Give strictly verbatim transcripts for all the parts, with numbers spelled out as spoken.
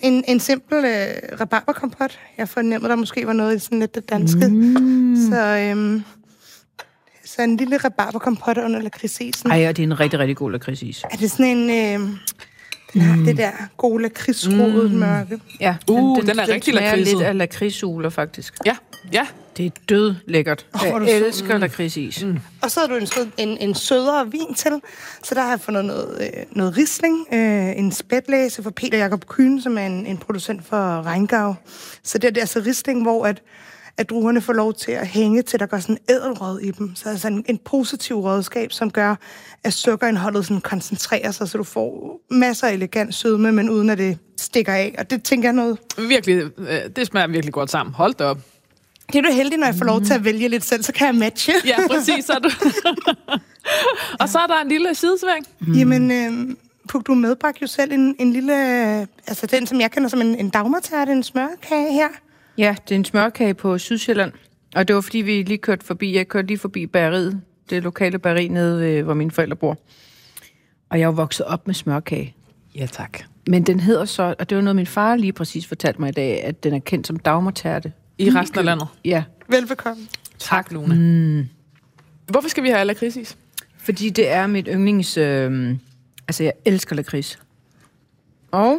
en, en simpel øh, rabarberkompot. Jeg fornemmede, der måske var noget i sådan lidt det danske. Mm. Så, øhm, så en lille rabarberkompot under lakridsisen. Ej, og det er en rigtig, rigtig god lakridsis. Er det sådan en... Øh, den har mm. det der gode lakridsrodet mm. mørke. Ja, den, uh, den, den er den rigtig smager lakridset. lidt af lakridsuler, faktisk. Ja, ja. Det er død lækkert. Oh, jeg elsker mm. lakridsis. Mm. Og så har du ønsket en, en sødere vin til. Så der har jeg fundet noget, øh, noget Riesling. Øh, en spætlæse for Peter Jakob Kühn, som er en, en producent for Rheingau. Så det er altså Riesling, hvor at, at druerne får lov til at hænge til, der går sådan ædelrød i dem. Så altså en, en positiv rødskab, som gør, at sukkerindholdet sådan koncentrerer sig, så du får masser af elegant sødme, men uden at det stikker af. Og det tænker jeg noget... Virkelig, øh, det smager virkelig godt sammen. Hold da op. Det er du heldig, når jeg får lov til at vælge lidt selv, så kan jeg matche. Ja, præcis. Så er du. Og så er der en lille sidesving. Mm. Jamen, øh, Puk, du medbragte jo selv en, en lille... Øh, altså den, som jeg kender som en, en dagmartærte, en smørkage her. Ja, det er en smørkage på Sydsjælland. Og det var, fordi vi lige kørte forbi... Jeg kørte lige forbi bageriet. Det lokale bageri nede, ved, hvor mine forældre bor. Og jeg er jo vokset op med smørkage. Ja, tak. Men den hedder så... Og det var noget, min far lige præcis fortalte mig i dag, at den er kendt som dagmartærte. I resten af landet? Ja. Velbekomme. Tak, Luna. Mm. Hvorfor skal vi have lakridsis? Fordi det er mit yndlings... Øh, altså, jeg elsker lakrids. Og...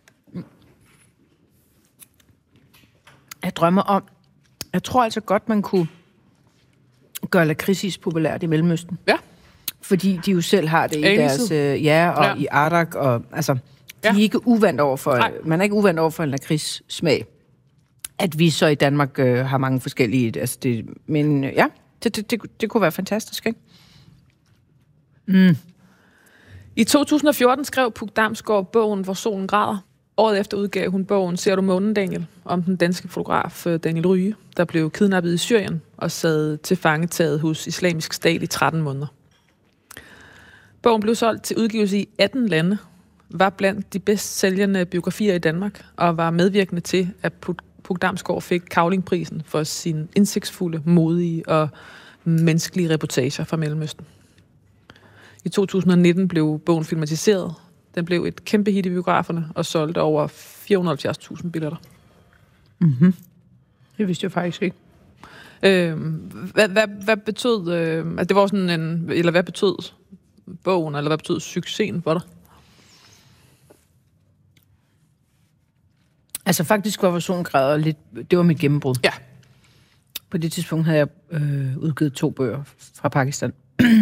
Jeg drømmer om... Jeg tror altså godt, man kunne gøre lakridsis populært i Mellemøsten. Ja. Fordi de jo selv har det i Aniset. deres... Øh, ja, og ja. i Arak, og... Altså, de ja. er ikke uvant over for... Nej. Man er ikke uvant over for en lakridssmag. At vi så i Danmark øh, har mange forskellige... Altså det, men øh, ja, det, det, det, det kunne være fantastisk, ikke? Mm. I to tusind og fjorten skrev Puk Damsgaard bogen Hvor solen græder. Året efter udgav hun bogen Ser du månen, Daniel? Om den danske fotograf Daniel Rye, der blev kidnappet i Syrien og sad til fangetaget hos Islamisk Stat i tretten måneder. Bogen blev solgt til udgivelse i atten lande, var blandt de bedst sælgende biografier i Danmark og var medvirkende til, at Puk Puk Damsgaard fik Cavlingprisen for sine indsigtsfulde, modige og menneskelige reportager fra Mellemøsten. I to tusind og nitten blev bogen filmatiseret. Den blev et kæmpe hit i biograferne og solgte over fire hundrede og halvfjerds tusind billetter. Mm-hmm. Det vidste jeg faktisk ikke. Øh, hvad, hvad, hvad betød øh, altså det var sådan en, eller hvad betød bogen, eller hvad betød succesen for dig? Altså faktisk var Hvor græder lidt... Det var mit gennembrud. Ja. På det tidspunkt havde jeg øh, udgivet to bøger fra Pakistan.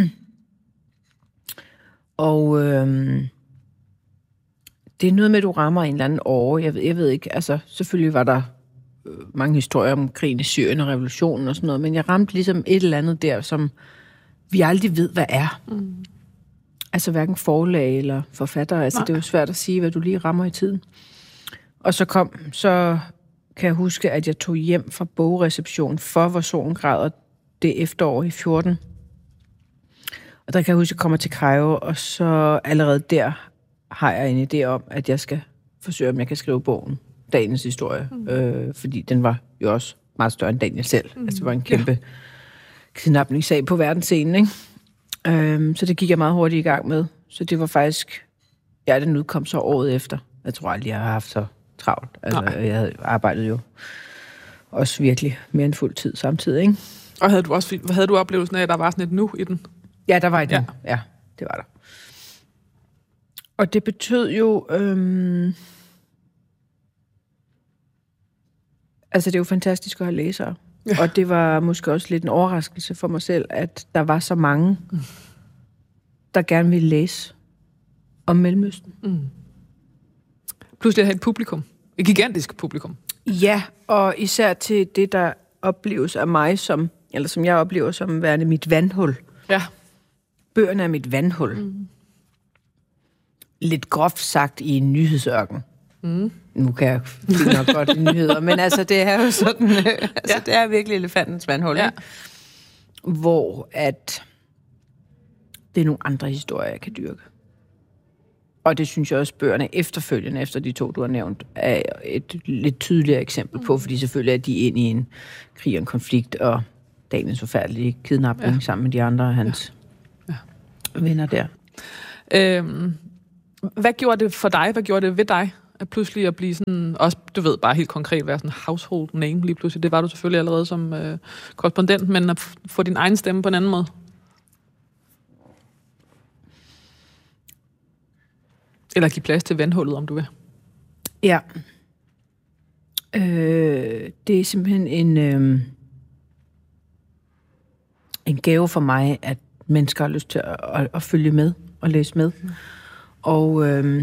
Og øh, det er noget med, at du rammer en eller anden år. Jeg ved, jeg ved ikke, altså selvfølgelig var der øh, mange historier om krigen i Syrien og revolutionen og sådan noget, men jeg ramte ligesom et eller andet der, som vi aldrig ved, hvad er. Mm. Altså hverken forlag eller forfatter. Altså Nej. Det er jo svært at sige, hvad du lige rammer i tiden. Og så kom, så kan jeg huske, at jeg tog hjem fra bogreception for Hvor solen græder det efterår i fjorten. Og der kan jeg huske, at jeg kommer til Kairo, og så allerede der har jeg en idé om, at jeg skal forsøge, om jeg kan skrive bogen, Daniels historie. Mm. Øh, fordi den var jo også meget større end Daniel selv. Mm. Altså det var en kæmpe ja. kidnapningssag på verdensscenen, ikke? Øh, så det gik jeg meget hurtigt i gang med. Så det var faktisk, ja, den udkom så året efter. Jeg tror aldrig, jeg har haft så travlt. Altså, Nej. jeg havde arbejdet jo også virkelig mere end fuld tid samtidig, ikke? Og havde du også havde du oplevelsen af, at der var sådan et nu i den? Ja, der var et ja. nu. Ja, det var der. Og det betød jo... Øhm... Altså, det er jo fantastisk at have læsere. Ja. Og det var måske også lidt en overraskelse for mig selv, at der var så mange, der gerne ville læse om Mellemøsten. Mm. Pludselig at have et publikum. Et gigantisk publikum. Ja, og især til det, der opleves af mig som, eller som jeg oplever som værende mit vandhul. Ja. Bøgerne er mit vandhul. Mm. Lidt groft sagt i en nyhedsørken. Mm. Nu kan jeg fint nok godt i nyheder, men altså det er jo sådan, øh, altså ja. det er virkelig elefantens vandhul, ja. Hvor at det er nogle andre historier, jeg kan dyrke. Og det synes jeg også, bøgerne efterfølgende, efter de to, du har nævnt, er et lidt tydeligere eksempel på, fordi selvfølgelig er de ind i en krig og en konflikt, og Daniels forfærdelige kidnapning ja. sammen med de andre af hans ja. Ja. venner der. Øhm, hvad gjorde det for dig? Hvad gjorde det ved dig, At pludselig at blive sådan, også, du ved, bare helt konkret være sådan household name lige pludselig. Det var du selvfølgelig allerede som øh, korrespondent, men at få din egen stemme på en anden måde. Eller give plads til vandhullet, om du vil. Ja. Øh, det er simpelthen en, øh, en gave for mig, at mennesker har lyst til at, at, at følge med og læse med. Mm. Og øh,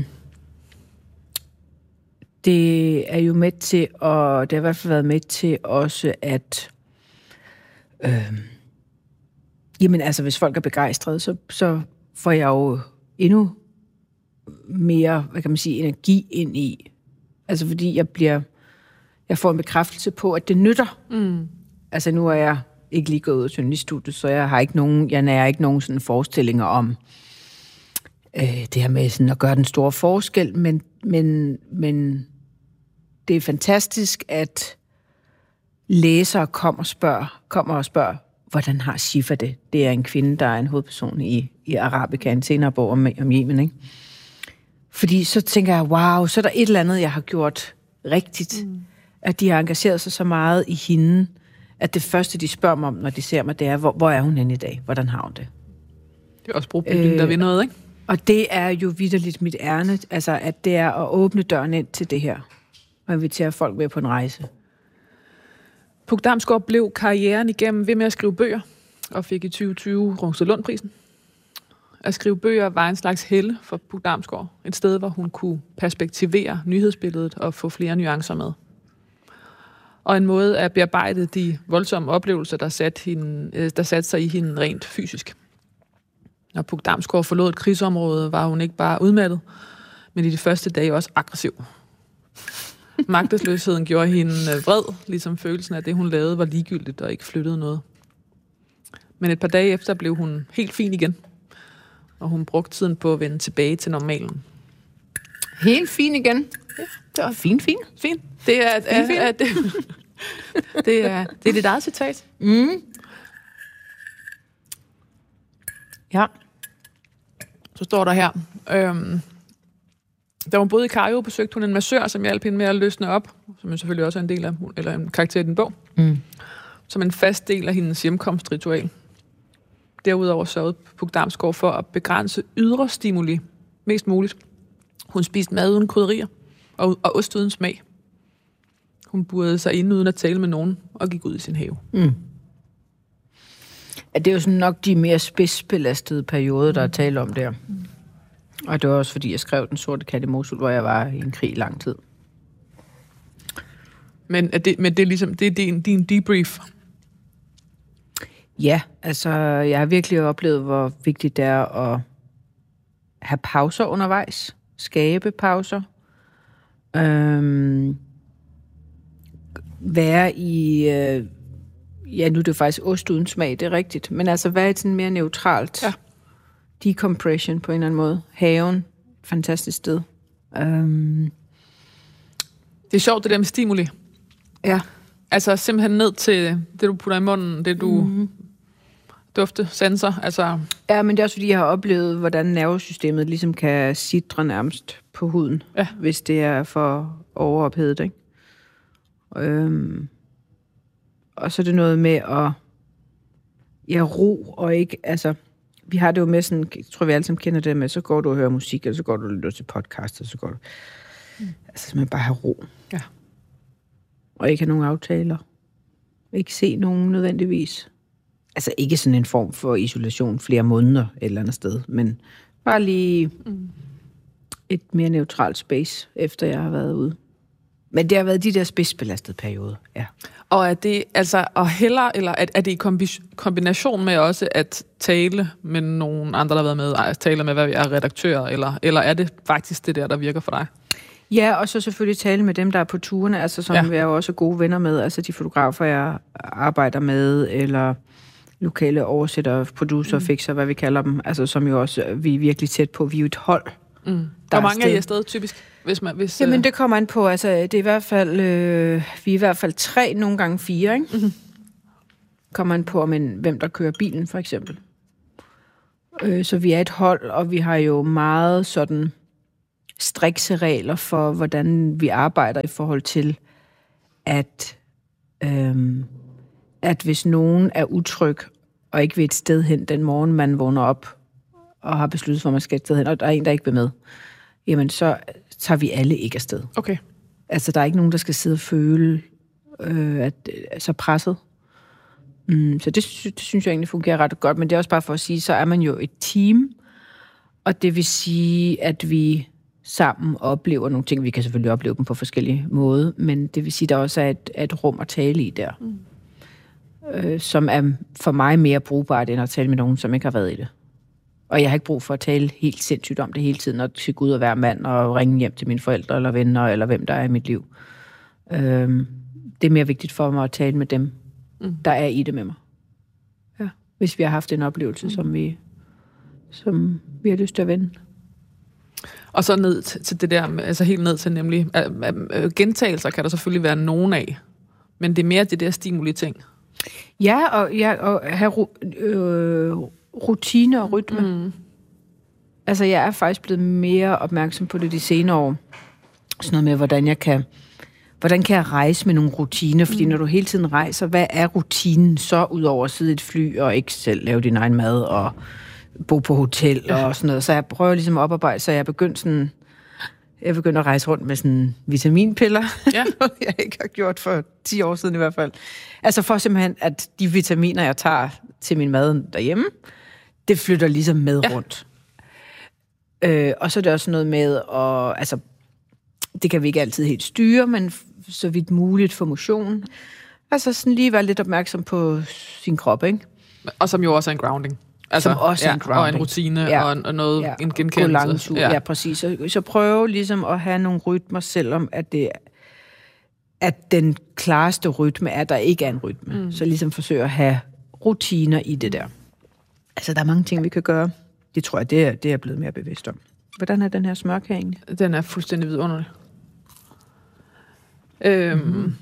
det er jo med til, og det har i hvert fald været med til også, at øh, jamen altså, hvis folk er begejstrede, så, så får jeg jo endnu mere, hvad kan man sige, energi ind i. Altså fordi jeg bliver, jeg får en bekræftelse på, at det nytter. Mm. Altså nu er jeg ikke lige gået ud af journaliststudiet, så jeg har ikke nogen, jeg nærer ikke nogen sådan forestillinger om øh, det her med sådan at gøre den store forskel, men, men, men det er fantastisk, at læsere kommer og spørger, kommer og spørger, hvordan har Shifa det? Det er en kvinde, der er en hovedperson i, i Arabica, en senere bog om, om Yemen, ikke? Fordi så tænker jeg, wow, så er der et eller andet, jeg har gjort rigtigt. Mm. At de har engageret sig så meget i hende, at det første, de spørger mig om, når de ser mig, det er, hvor, hvor er hun henne i dag? Hvordan har hun det? Det er også brobygning, øh, der vil noget, ikke? Og det er jo vitterligt mit ærne, altså at det er at åbne døren ind til det her, og invitere folk med på en rejse. Puk Damsgård blev karrieren igennem ved med at skrive bøger, og fik i tyve tyve Rungsted Lund-prisen. At skrive bøger var en slags helle for Puk Damsgård. Et sted, hvor hun kunne perspektivere nyhedsbilledet og få flere nuancer med. Og en måde at bearbejde de voldsomme oplevelser, der satte, hende, der satte sig i hende rent fysisk. Når Puk Damsgård forlod et krigsområde, var hun ikke bare udmattet, men i de første dage også aggressiv. Magtesløsheden gjorde hende vred, ligesom følelsen af det, hun lavede, var ligegyldigt og ikke flyttede noget. Men et par dage efter blev hun helt fin igen, og hun brugte tiden på at vende tilbage til normalen. Helt fin igen? Ja, det var fin, fin. Fin. Det er, fin, fin. Er, er, det, det er, det er dit eget citat. Mm. Ja. Så står der her. Øhm, da hun boede i Cairo, besøgte hun en massør, som hjalp hende med at løsne op, som jo selvfølgelig også er en del af, eller en karakter i den bog, mm. som en fast del af hendes hjemkomstritual. Derudover sørgede Puk Damsgård for at begrænse ydre stimuli mest muligt. Hun spiste mad uden krydderier og, og ost uden smag. Hun burede sig inde uden at tale med nogen og gik ud i sin have. Mm. Ja, det er jo sådan nok de mere spidsbelastede perioder, der er tale om der. Mm. Og det var også fordi, jeg skrev Den sorte kat i Mosul, hvor jeg var i en krig i lang tid. Men, er det, men det er ligesom, det er din, din debrief? Ja, altså jeg har virkelig oplevet, hvor vigtigt det er at have pauser undervejs. Skabe pauser. Øhm, være i... Øh, ja, nu er det faktisk ost uden smag, det er rigtigt. Men altså være i sådan mere neutralt. Ja. Decompression på en eller anden måde. Haven. Fantastisk sted. Øhm. Det er sjovt, det der med stimuli. Ja. Altså simpelthen ned til det, du putter i munden, det du... Mm. Dufte, sanser, altså... Ja, men det er også fordi, jeg har oplevet, hvordan nervesystemet ligesom kan sidre nærmest på huden, ja. Hvis det er for overophedet, ikke? Øhm, og så er det noget med at... Ja, ro og ikke... Altså, vi har det jo med sådan... Jeg tror, vi alle sammen kender det med, så går du og hører musik, eller så går du og lytter til podcast, og så går du... Mm. Altså, så man bare har ro. Ja. Og ikke have nogen aftaler. Ikke se nogen nødvendigvis. Altså ikke sådan en form for isolation flere måneder et eller andet sted, men bare lige mm. et mere neutralt space, efter jeg har været ude. Men det har været de der spidsbelastede perioder, ja. Og er det altså at hellere, eller er, er det i kombination med også at tale med nogle andre, der har været med, at tale med, hvad vi er redaktører, eller, eller er det faktisk det der, der virker for dig? Ja, og så selvfølgelig tale med dem, der er på turene, altså som ja. Jeg er jo også gode venner med, altså de fotografer, jeg arbejder med, eller lokale oversætter, producer, mm. fixer, hvad vi kalder dem, altså som jo også, vi er virkelig tæt på, vi er jo et hold. Mm. Hvor mange er I afsted typisk? Hvis man, hvis, Jamen det kommer an på, altså det er i hvert fald, øh, vi er i hvert fald tre, nogle gange fire, ikke? Mm-hmm. Kommer an på, men, hvem der kører bilen, for eksempel. Øh, så vi er et hold, og vi har jo meget sådan strikse regler for, hvordan vi arbejder i forhold til, at, øhm, at hvis nogen er utryg og ikke vil et sted hen den morgen, man vågner op og har besluttet for, at man skal et sted hen, og der er en, der ikke vil med, jamen så tager vi alle ikke afsted. Okay. Altså, der er ikke nogen, der skal sidde og føle, øh, at er så presset. Mm, så det, det synes jeg egentlig fungerer ret godt, men det er også bare for at sige, så er man jo et team, og det vil sige, at vi sammen oplever nogle ting. Vi kan selvfølgelig opleve dem på forskellige måder, men det vil sige, at der også er et, et rum at tale i der, mm. øh, som er for mig mere brugbart, end at tale med nogen, som ikke har været i det. Og jeg har ikke brug for at tale helt sindssygt om det hele tiden, og skal gå ud og være mand og ringe hjem til mine forældre eller venner, eller hvem der er i mit liv. Øh, det er mere vigtigt for mig at tale med dem, mm. der er i det med mig. Ja. Hvis vi har haft en oplevelse, mm. som, vi, som vi har lyst til at vende. Og så ned til det der, altså helt ned til nemlig, at, at, at gentagelser kan der selvfølgelig være nogen af, men det er mere det der stimuli-ting. Ja, og, ja, og have øh, rutine og rytme. Mm. Altså, jeg er faktisk blevet mere opmærksom på det de senere år. Sådan noget med, hvordan jeg kan, hvordan kan jeg rejse med nogle rutiner, fordi mm. når du hele tiden rejser, hvad er rutinen så, udover at sidde i et fly og ikke selv lave din egen mad og bo på hotel ja. og sådan noget. Så jeg prøver ligesom at oparbejde, så jeg begyndte sådan, jeg begyndte at rejse rundt med sådan vitaminpiller. Ja. Jeg ikke har gjort for ti år siden i hvert fald. Altså for simpelthen, at de vitaminer, jeg tager til min mad derhjemme, det flytter ligesom med ja. rundt. Øh, og så er det også noget med, at, altså, det kan vi ikke altid helt styre, men så vidt muligt for motion. Altså sådan lige være lidt opmærksom på sin krop, ikke? Og som jo også er en grounding. Altså, som også ja, en grounding. Og en rutine, ja. og, og noget, ja. en genkendelse. Ja. ja, præcis. Så, så prøve ligesom at have nogle rytmer, selvom at, det, at den klareste rytme er, at der ikke er en rytme. Mm. Så ligesom forsøge at have rutiner i det der. Altså, der er mange ting, vi kan gøre. Det tror jeg, det er, det er jeg blevet mere bevidst om. Hvordan er den her smørkage egentlig? Den er fuldstændig vidunderlig. Øhm... Mm-hmm.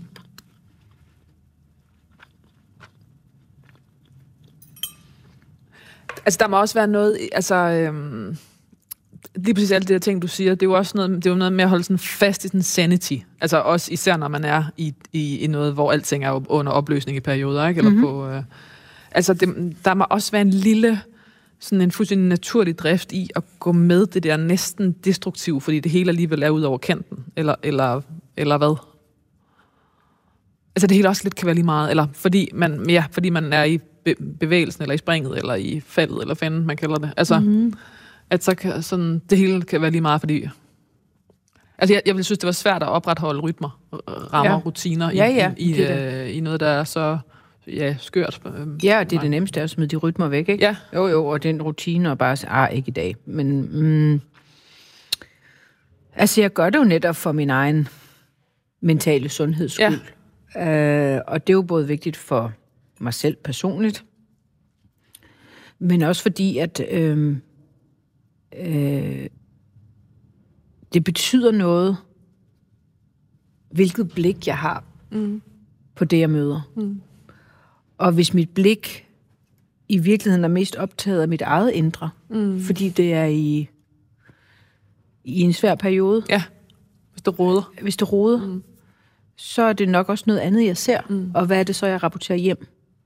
Altså, der må også være noget, altså, øhm, lige præcis alt det der ting, du siger, det er jo også noget, det er jo noget med at holde sådan fast i sådan sanity. Altså også især, når man er i, i, i noget, hvor alting er under opløsning i perioder, ikke? Eller mm-hmm. på, øh, altså, det, der må også være en lille, sådan en fuldstændig naturlig drift i at gå med det der næsten destruktive, fordi det hele alligevel er ud over kanten, eller, eller, eller hvad? Altså, det hele også lidt kan være lige meget, eller fordi man, ja, fordi man er i bevægelsen, eller i springet, eller i faldet, eller fanden, man kalder det. Altså, mm-hmm. at så kan sådan, det hele kan være lige meget, fordi... Altså, jeg, jeg ville synes, det var svært at opretholde rytmer, rammer, ja. rutiner, ja, ja, i, i, øh, i noget, der er så ja, skørt. Ja, og det er det nemmeste at smide de rytmer væk, ikke? Ja. Jo, jo, og den rutine, og bare ah, ikke i dag. Men, mm, altså, jeg gør det jo netop for min egen mentale sundheds skyld. Ja. Øh, og det er jo både vigtigt for mig selv personligt, men også fordi, at øh, øh, det betyder noget, hvilket blik jeg har mm. på det, jeg møder. Mm. Og hvis mit blik i virkeligheden er mest optaget af mit eget indre, mm. fordi det er i, i en svær periode. Ja, hvis det roder. Hvis det roder, mm. så er det nok også noget andet, jeg ser. Mm. Og hvad er det så, jeg rapporterer hjem?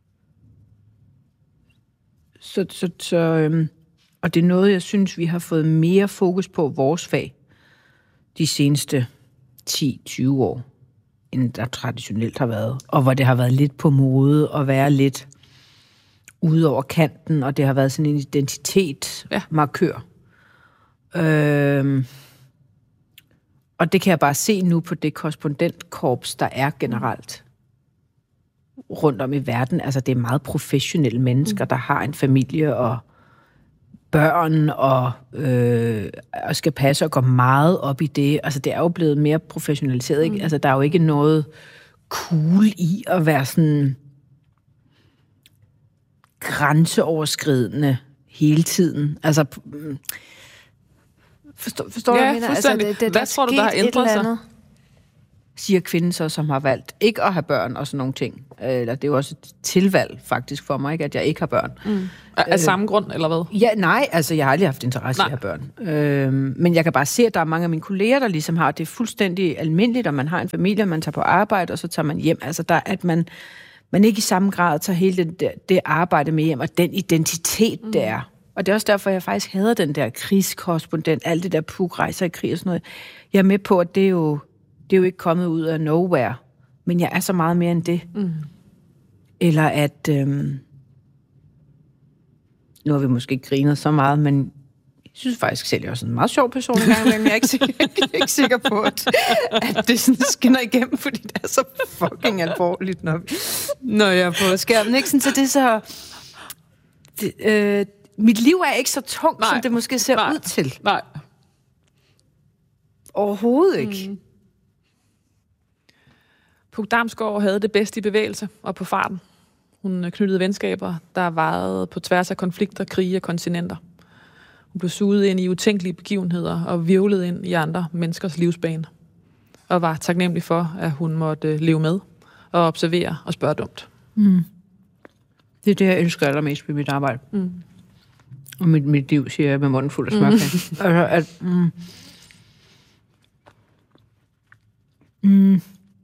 Så, så, så, øhm, og det er noget, jeg synes, vi har fået mere fokus på vores fag de seneste ti til tyve år, end der traditionelt har været. Og hvor det har været lidt på mode at være lidt ude over kanten, og det har været sådan en identitetsmarkør. Ja. Øhm, og det kan jeg bare se nu på det korrespondentkorps, der er generelt rundt om i verden. Altså, det er meget professionelle mennesker, mm. der har en familie og børn og, øh, og skal passe og gå meget op i det. Altså, det er jo blevet mere professionaliseret, ikke? Mm. Altså, der er jo ikke noget cool i at være sådan grænseoverskridende hele tiden. Altså, forstår, forstår ja, du, hvad jeg mener? Altså, det, det, hvad tror du, der har ændret sig? siger kvinden så, som har valgt ikke at have børn og sådan nogle ting. Eller det er jo også et tilvalg faktisk for mig, ikke, at jeg ikke har børn. Mm. Af øh, samme grund, eller hvad? Ja, nej, altså jeg har aldrig haft interesse nej. i at have børn. Øh, men jeg kan bare se, at der er mange af mine kolleger, der ligesom har, det er fuldstændig almindeligt, at man har en familie, man tager på arbejde, og så tager man hjem. Altså der, at man, man ikke i samme grad tager hele det, det arbejde med hjem, og den identitet, mm. det er. Og det er også derfor, jeg faktisk hader den der krigskorrespondent, alt det der pugrejser i krig og sådan noget. Jeg er med på, at det er jo, det er jo ikke kommet ud af nowhere, men jeg er så meget mere end det. Mm. Eller at, øhm, nu har vi måske ikke grinet så meget, men jeg synes faktisk selv, jeg er også en meget sjov person en gang, men jeg er ikke sikker, jeg er ikke sikker på, at, at det sådan skinner igennem, fordi det er så fucking alvorligt, når, når jeg er på skærmen. Ikke? Sådan, så det er så... Det, øh, mit liv er ikke så tungt, nej, som det måske ser nej, ud til. Nej. Overhovedet ikke. Mm. Puk Damsgård havde det bedste i bevægelse og på farten. Hun knyttede venskaber, der varede på tværs af konflikter, krige og kontinenter. Hun blev suget ind i utænkelige begivenheder og virvlet ind i andre menneskers livsbane. Og var taknemmelig for, at hun måtte leve med og observere og spørge dumt. Mm. Det er det, jeg ønsker allermest ved mit arbejde. Mm. Og mit, mit liv, siger jeg med munden fuld af smørkage. Mm. Altså, at... Mm, mm,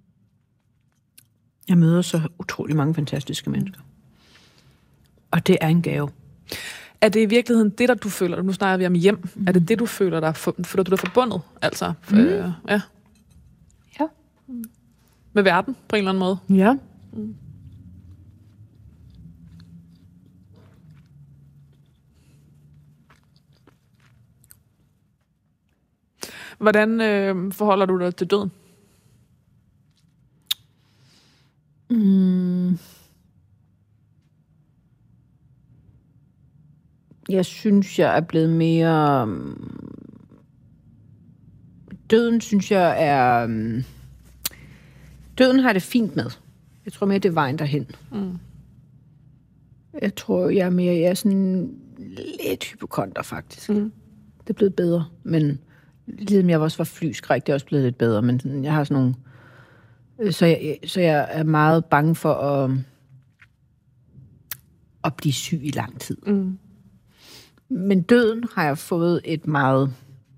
jeg møder så utrolig mange fantastiske mennesker. Og det er en gave. Er det i virkeligheden det, der du føler, nu snakker vi om hjem, mm. er det det, du føler, der føler du dig forbundet? Altså, mm. øh, ja. Ja. Med verden, på en eller anden måde? Ja. Mm. Hvordan øh, forholder du dig til døden? Mm. Jeg synes, jeg er blevet mere... Døden, synes jeg, er... Døden har det fint med. Jeg tror mere, det er vejen derhen. Mm. Jeg tror, jeg er mere... Jeg er sådan lidt hypokonter, faktisk. Mm. Det er blevet bedre, men... Ligesom jeg også var flyskræk, det er også blevet lidt bedre, men sådan, jeg har sådan nogle... Så jeg, så jeg er meget bange for at, at blive syg i lang tid. Mm. Men døden har jeg fået et meget...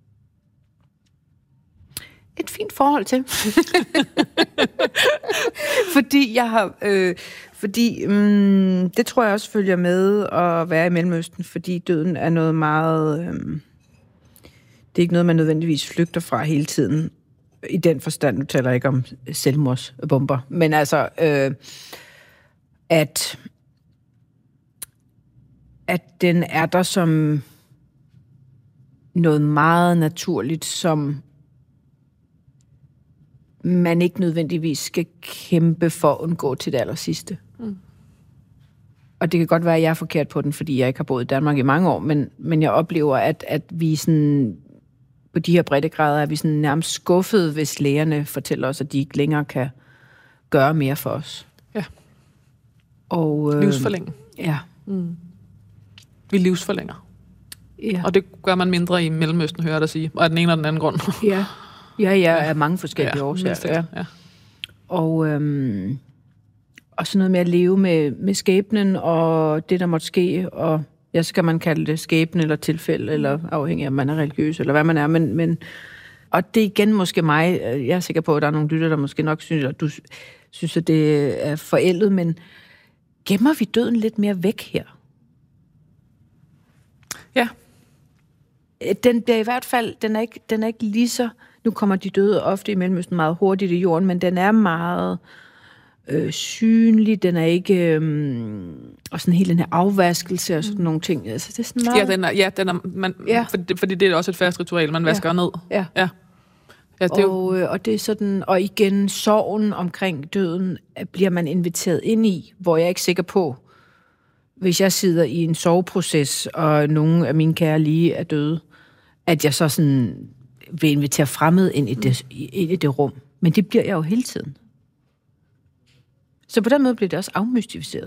et fint forhold til. fordi jeg har... Øh, fordi... Mm, det tror jeg også følger med at være i Mellemøsten, fordi døden er noget meget... Øh, det er ikke noget, man nødvendigvis flygter fra hele tiden. I den forstand, nu taler jeg ikke om selvmordsbomber, men altså, øh, at, at den er der som noget meget naturligt, som man ikke nødvendigvis skal kæmpe for at undgå til det allersidste. Mm. Og det kan godt være, at jeg er forkert på den, fordi jeg ikke har boet i Danmark i mange år, men, men jeg oplever, at, at vi sådan... På de her breddegrader er vi sådan nærmest skuffede, hvis lægerne fortæller os, at de ikke længere kan gøre mere for os. Ja. Og, øh, livsforlænge. Ja. Mm. Vi livsforlænger. Ja. Og det gør man mindre i Mellemøsten, hører jeg dig sige. Og af den ene og den anden grund. Ja. Ja, ja, af mange forskellige ja, årsager. Ja. Ja. Og, øhm, og sådan noget med at leve med, med skæbnen og det, der måtte ske, og ja, så kan man kalde det skæbne eller tilfælde, eller afhængig af, om man er religiøs, eller hvad man er. Men, men, og det er igen måske mig. Jeg er sikker på, at der er nogle lytter, der måske nok synes, at du synes, at det er forældet, men gemmer vi døden lidt mere væk her? Ja. Den bliver i hvert fald, den er ikke, den er ikke lige så... Nu kommer de døde ofte i Mellemøsten meget hurtigt i jorden, men den er meget... Øh, synlig, den er ikke øh, og sådan hele den her afvaskelse og sådan mm. nogle ting. Altså, det er sådan meget... Ja, den er, ja, den er man, ja. Fordi, fordi det er også et fast ritual, man vasker ja. ned. Ja. Ja. Ja, det er og, jo... og det er sådan, og igen, sorgen omkring døden bliver man inviteret ind i, hvor jeg er ikke sikker på, hvis jeg sidder i en soveproces, og nogle af mine kære lige er døde, at jeg så sådan vil invitere fremmed ind i det, mm. ind i det rum. Men det bliver jeg jo hele tiden. Så på den måde bliver det også afmystificeret.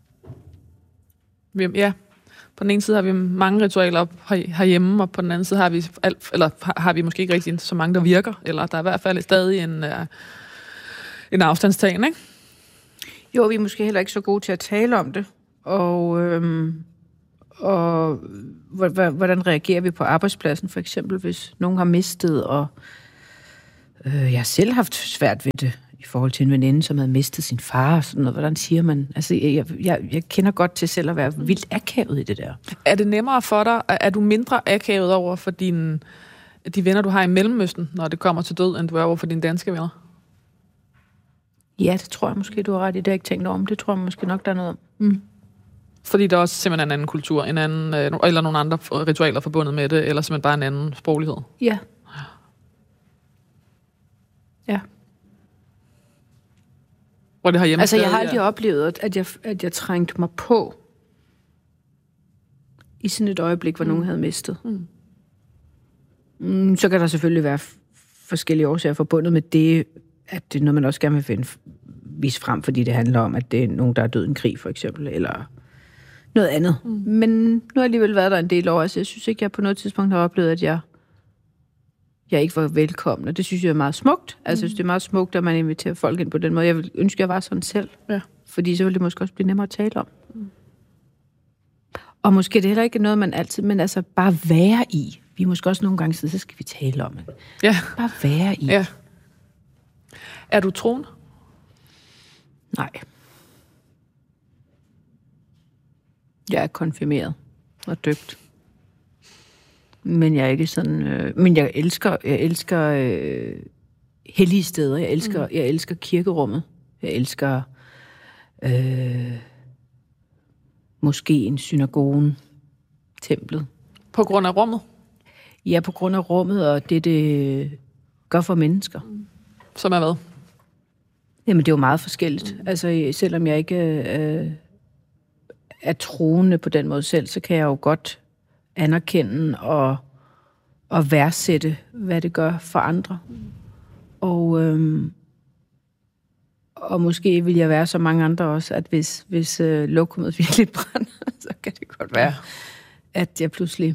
Ja. På den ene side har vi mange ritualer herhjemme, og på den anden side har vi alt, eller har vi måske ikke rigtig så mange, der virker, eller der er i hvert fald stadig en, en afstandstagen, ikke? Jo, vi er måske heller ikke så gode til at tale om det. Og, øhm, og hvordan reagerer vi på arbejdspladsen, for eksempel, hvis nogen har mistet, og øh, jeg har selv haft svært ved det, i forhold til en veninde, som havde mistet sin far, og sådan noget. Hvordan siger man? Altså, jeg, jeg, jeg kender godt til selv at være vildt akavet i det der. Er det nemmere for dig? Er du mindre akavet over for dine, de venner, du har i Mellemøsten, når det kommer til død, end du er over for dine danske venner? Ja, det tror jeg måske, du har ret i. Det har jeg ikke tænkt over om. Det tror jeg måske nok, der er noget om. Mm. Fordi der er også simpelthen en anden kultur, en anden, eller nogle andre ritualer forbundet med det, eller simpelthen bare en anden sproglighed. Ja. Ja. Hvor det har hjemme altså, jeg har stadig, aldrig ja. oplevet, at jeg, at jeg trængte mig på i sådan et øjeblik, hvor mm. nogen havde mistet. Mm. Mm, så kan der selvfølgelig være f- forskellige årsager forbundet med det, at det er noget, man også gerne vil finde, vise frem, fordi det handler om, at det er nogen, der er død i en krig, for eksempel, eller noget andet. Mm. Men nu har alligevel været der en del år, så jeg synes ikke, jeg på noget tidspunkt har oplevet, at jeg, jeg ikke var velkommen, og det synes jeg er meget smukt. Altså, jeg synes, det er meget smukt, at man inviterer folk ind på den måde. Jeg vil ønske, at jeg var sådan selv, ja. Fordi så ville det måske også blive nemmere at tale om. Mm. Og måske det er heller ikke noget, man altid, men altså bare være i. Vi er måske også nogle gange sige, så skal vi tale om det. Ja. Bare være i. Ja. Er du troende? Nej. Jeg er konfirmeret og døbt. Men jeg er ikke sådan... Øh, men jeg elsker, jeg elsker øh, hellige steder. Jeg elsker, mm. jeg elsker kirkerummet. Jeg elsker øh, moskeen, synagogen, templet. På grund af rummet? Ja, på grund af rummet, og det, det gør for mennesker. Mm. Som er hvad? Jamen, det er jo meget forskelligt. Mm. Altså, selvom jeg ikke øh, er troende på den måde selv, så kan jeg jo godt anerkende og, og værdsætte, hvad det gør for andre. Mm. Og, øhm, og måske vil jeg være så mange andre også, at hvis, hvis øh, lokummet virkelig brænder, så kan det godt være, at jeg pludselig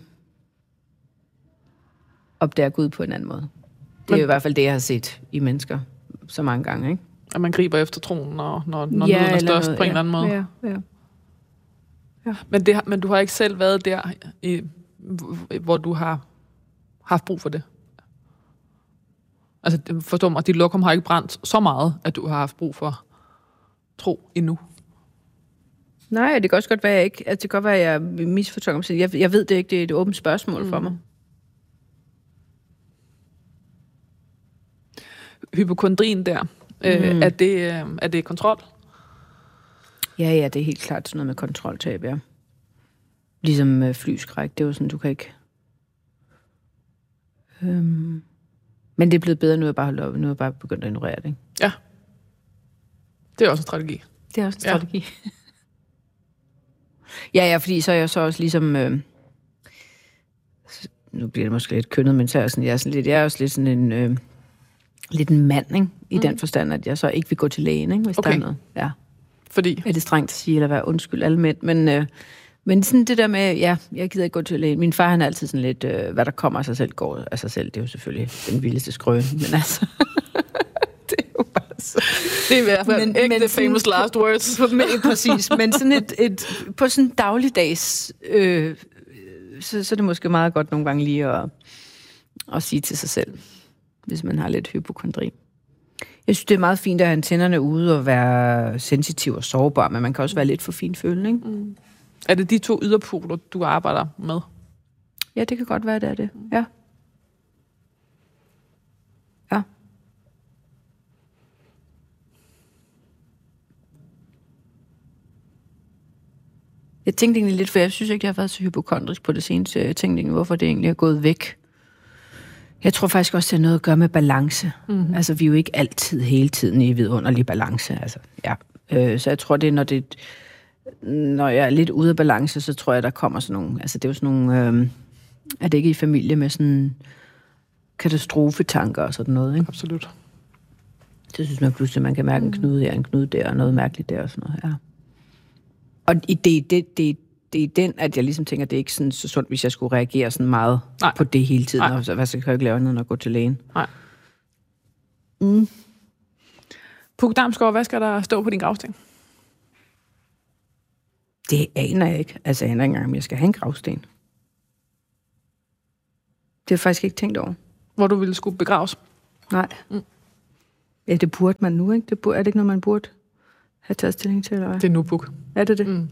opdager Gud på en anden måde. Det er Men, i hvert fald det, jeg har set i mennesker så mange gange, ikke? At man griber efter troen, når, når, når ja, nøden er størst noget, på en ja, eller anden måde. Ja, ja. Ja. Men, det, men du har ikke selv været der, i, hvor du har haft brug for det? Altså, forstår mig, at dit lokum har ikke brændt så meget, at du har haft brug for tro endnu? Nej, det kan også godt være, jeg ikke... Altså, det kan godt være, at jeg misfortolker mig. Jeg, jeg ved det ikke, det er et åbent spørgsmål mm. for mig. Hypokondrien der, mm. øh, er, det, øh, er det kontrol? Ja, ja, det er helt klart sådan noget med kontroltab, ja. Ligesom øh, flyskræk, det er jo sådan, du kan ikke... Øhm... Men det er blevet bedre, nu er jeg bare holdt op, nu er jeg bare begyndt at ignorere det, ikke? Ja. Det er også en strategi. Det er også en strategi. Ja, ja, fordi så er jeg så også ligesom... Øh... Nu bliver det måske lidt kønnet, men så er jeg, sådan, jeg er, sådan lidt, jeg er også lidt sådan en... Øh... lidt en mand, ikke? I mm. den forstand, at jeg så ikke vil gå til lægen, ikke? Hvis okay. der er noget. Ja. Fordi? Er det strengt at sige, eller være undskyld alle mænd, men... Øh... Men sådan det der med, ja, jeg gider ikke gå til lægen. Min far, han er altid sådan lidt, øh, hvad der kommer af sig selv, går af sig selv. Det er jo selvfølgelig den vildeste skrøne, men altså... det er jo bare så... Det er i hvert fald ikke the famous last words. men, præcis, men sådan et, et, på sådan en dagligdags, øh, så, så er det måske meget godt nogle gange lige at, at sige til sig selv, hvis man har lidt hypokondri. Jeg synes, det er meget fint at have antennerne ude og være sensitiv og sårbar, men man kan også være lidt for finfølende, ikke? Mm. Er det de to yderpoler, du arbejder med? Ja, det kan godt være, det er det. Ja. Ja. Jeg tænkte egentlig lidt, for jeg synes ikke, jeg har været så hypokondrisk på det seneste. Jeg tænkte egentlig, hvorfor det egentlig er gået væk. Jeg tror faktisk også, det har noget at gøre med balance. Mm-hmm. Altså, vi er jo ikke altid hele tiden i vidunderlig balance. Altså, ja. Øh, så jeg tror, det er, når det... Når jeg er lidt ude af balance, så tror jeg, der kommer sådan nogle... Altså, det er jo sådan nogle... Øh, er det ikke i familie med sådan katastrofetanker og sådan noget, ikke? Absolut. Det synes man pludselig, man kan mærke en knude her, en knude der, og noget mærkeligt der og sådan noget, ja. Og det, det, det, det, det er den, at jeg ligesom tænker, det er ikke sådan, så sundt, hvis jeg skulle reagere sådan meget Nej. på det hele tiden. Og så, hvad så kan jeg ikke lave andet end at gå til lægen? Nej. Mm. Puk Damsgaard, hvad skal der stå på din gravsten? Det aner jeg ikke. Altså, jeg aner ikke engang, om jeg skal have en gravsten. Det har jeg faktisk ikke tænkt over. Hvor du ville skulle begraves? Nej. Mm. Ja, det burde man nu, ikke? Det burde, er det ikke noget, man burde have taget stilling til, eller hvad? Det er nu, Puk. Er det det? Mm.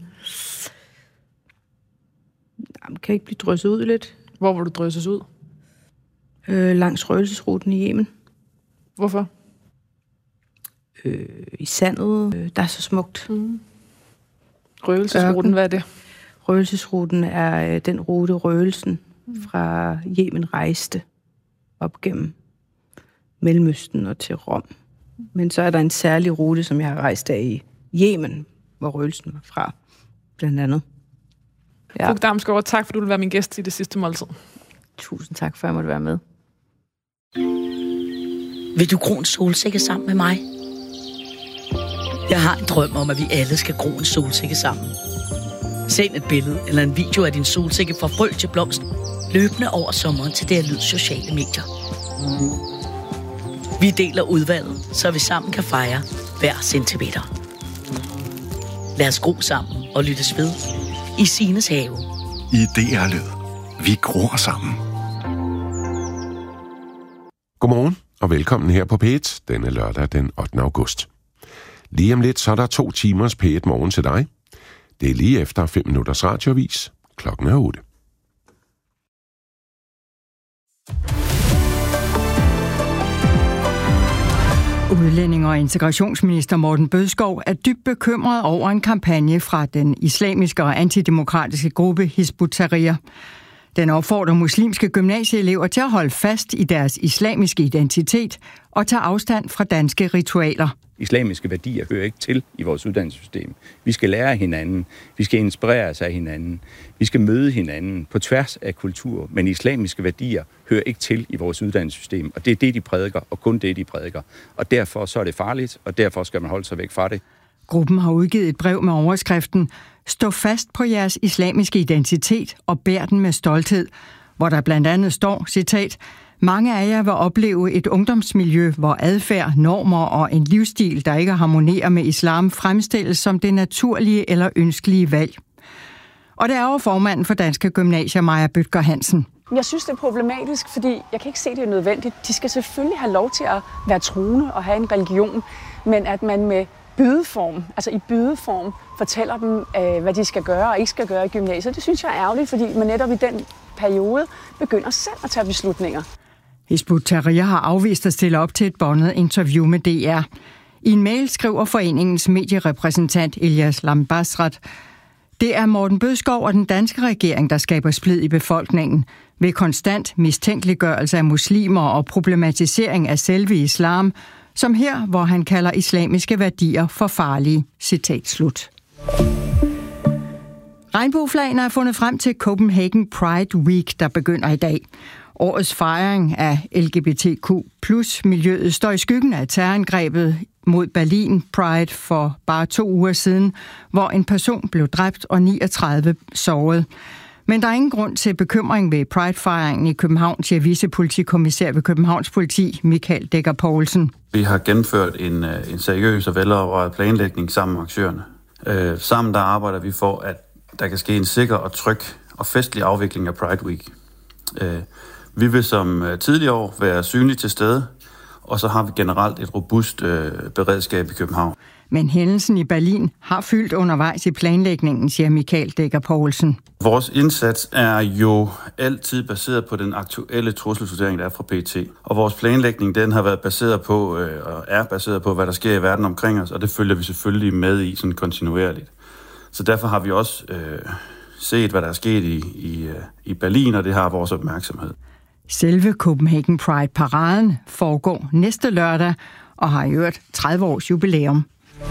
Jamen, kan ikke blive drysset ud lidt? Hvor vil du drysses ud? Øh, langs røgelsesruten i Yemen. Hvorfor? Øh, I sandet. Øh, der er så smukt. Mm. Røgelsesruten, hvad er det? Røgelsesruten er øh, den rute, røgelsen mm. fra Yemen rejste op gennem Mellemøsten og til Rom. Men så er der en særlig rute, som jeg har rejst af i Yemen, hvor røgelsen var fra, blandt andet. Ja. Puk Damsgaard, tak for, du vil være min gæst i det sidste måltid. Tusind tak for, at jeg måtte være med. Vil du gro en solsikke sammen med mig? Jeg har en drøm om, at vi alle skal gro en solsikke sammen. Send et billede eller en video af din solsikke fra frø til blomst, løbende over sommeren til det Lyds sociale medier. Vi deler udvalget, så vi sammen kan fejre hver centimeter. Lad os gro sammen og lyttes ved i Sines have. I D R-lyd. Vi gror sammen. Godmorgen og velkommen her på P et denne lørdag den ottende august. Lige om lidt så er der to timers P et morgen til dig. Det er lige efter fem minutters radioavis. Klokken er otte. Udlænding- og integrationsminister Morten Bødskov er dybt bekymret over en kampagne fra den islamiske og antidemokratiske gruppe Hizb ut-Tahrir. Den opfordrer muslimske gymnasieelever til at holde fast i deres islamiske identitet og tage afstand fra danske ritualer. Islamiske værdier hører ikke til i vores uddannelsessystem. Vi skal lære hinanden, vi skal inspireres af hinanden, vi skal møde hinanden på tværs af kultur, men islamiske værdier hører ikke til i vores uddannelsessystem, og det er det, de prædiker, og kun det, de prædiker. Og derfor så er det farligt, og derfor skal man holde sig væk fra det. Gruppen har udgivet et brev med overskriften "Stå fast på jeres islamiske identitet og bær den med stolthed", hvor der blandt andet står, citat, "Mange af jer vil opleve et ungdomsmiljø, hvor adfærd, normer og en livsstil, der ikke harmonerer med islam, fremstilles som det naturlige eller ønskelige valg." Og det er jo formanden for Danske Gymnasier, Maja Bødker Hansen. Jeg synes, det er problematisk, fordi jeg kan ikke se, det er nødvendigt. De skal selvfølgelig have lov til at være troende og have en religion, men at man med bydeform, altså i bydeform, fortæller dem, øh, hvad de skal gøre og ikke skal gøre i gymnasiet. Det synes jeg er ærgerligt, fordi man netop i den periode begynder selv at tage beslutninger. Hizb ut-Tahrir har afvist at stille op til et båndet interview med D R. I en mail skriver foreningens medierepræsentant Elias Lambasrat: "Det er Morten Bødskov og den danske regering, der skaber splid i befolkningen ved konstant mistænkeliggørelse af muslimer og problematisering af selve islam, som her, hvor han kalder islamiske værdier for farlige." Citat slut. Regnbueflagene er fundet frem til Copenhagen Pride Week, der begynder i dag. Årets fejring af L G B T Q plus miljøet står i skyggen af terrorangrebet mod Berlin Pride for bare to uger siden, hvor en person blev dræbt og niogtredive såret. Men der er ingen grund til bekymring ved Pride-fejringen i København, siger vicepolitikommissær ved Københavns Politi, Michael Dækker Poulsen. Vi har gennemført en, en seriøs og velovervejet planlægning sammen med aktørerne. Øh, sammen der arbejder vi for, at der kan ske en sikker og tryg og festlig afvikling af Pride Week. Øh, vi vil som tidligere år være synlige til stede, og så har vi generelt et robust øh, beredskab i København. Men hændelsen i Berlin har fyldt undervejs i planlægningen, siger Michael Dækker Poulsen. Vores indsats er jo altid baseret på den aktuelle trusselsvurdering, der er fra P E T. Og vores planlægning, den har været baseret på, øh, og er baseret på, hvad der sker i verden omkring os, og det følger vi selvfølgelig med i sådan kontinuerligt. Så derfor har vi også øh, set, hvad der er sket i, i, øh, i Berlin, og det har vores opmærksomhed. Selve Copenhagen Pride-paraden foregår næste lørdag og har i øvrigt tredive års jubilæum.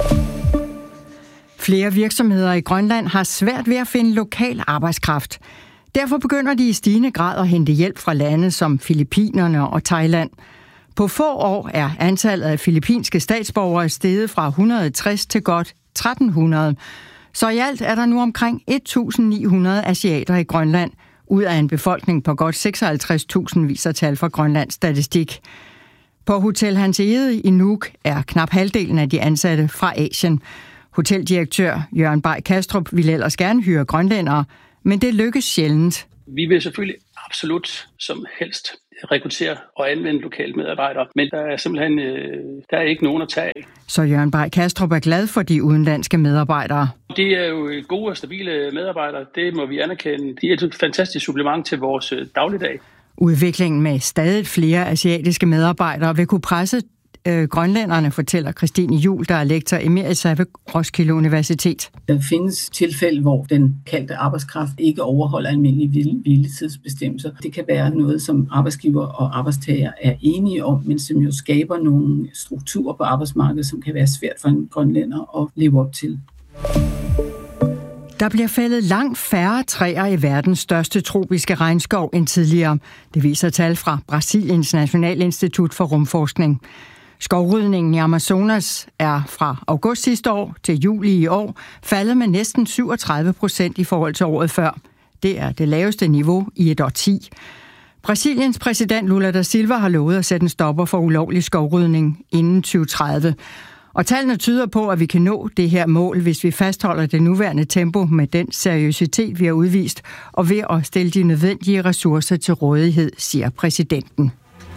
Flere virksomheder i Grønland har svært ved at finde lokal arbejdskraft. Derfor begynder de i stigende grad at hente hjælp fra lande som Filippinerne og Thailand. På få år er antallet af filippinske statsborgere steget fra et hundrede og tres til godt tretten hundrede. Så i alt er der nu omkring et tusind ni hundrede asiater i Grønland, ud af en befolkning på godt seksoghalvtreds tusind, viser tal fra Grønlands Statistik. På Hotel Hans Egede i Nuuk er knap halvdelen af de ansatte fra Asien. Hoteldirektør Jørgen Bay Kastrup ville ellers gerne hyre grønlændere, men det lykkes sjældent. Vi vil selvfølgelig absolut som helst rekruttere og anvende lokale medarbejdere, men der er simpelthen øh, der er ikke nogen at tage af. Så Jørgen Bay Kastrup er glad for de udenlandske medarbejdere. Det er jo gode og stabile medarbejdere, det må vi anerkende. De er et fantastisk supplement til vores dagligdag. Udviklingen med stadig flere asiatiske medarbejdere vil kunne presse øh, grønlænderne, fortæller Christine Juhl, der er lektor emerita ved Roskilde Universitet. Der findes tilfælde, hvor den kaldte arbejdskraft ikke overholder almindelige hviletidsbestemmelser. Det kan være noget, som arbejdsgiver og arbejdstager er enige om, men som jo skaber nogle strukturer på arbejdsmarkedet, som kan være svært for en grønlænder at leve op til. Der bliver fældet langt færre træer i verdens største tropiske regnskov end tidligere. Det viser tal fra Brasiliens Nationalinstitut for Rumforskning. Skovrydningen i Amazonas er fra august sidste år til juli i år faldet med næsten syvogtredive procent i forhold til året før. Det er det laveste niveau i et årti. Brasiliens præsident Lula da Silva har lovet at sætte en stopper for ulovlig skovrydning inden tyve tredive. Og tallene tyder på, at vi kan nå det her mål, hvis vi fastholder det nuværende tempo med den seriøsitet, vi har udvist, og ved at stille de nødvendige ressourcer til rådighed, siger præsidenten.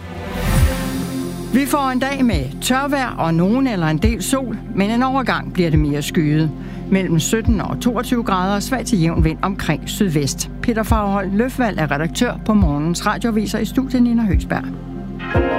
Vi får en dag med tørvejr og nogen eller en del sol, men en overgang bliver det mere skyet. Mellem sytten og toogtyve grader og svag til jævn vind omkring sydvest. Peter Faghold Løfvald er redaktør på morgens radioaviser i studiet Nina Høgsberg.